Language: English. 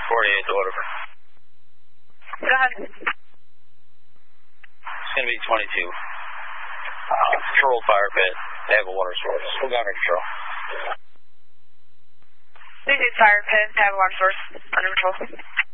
48 to whatever. Go ahead. It's going to be 22. Controlled fire pit. They have a water source. We'll go under control. This is fire pit. They have a water source. Under control.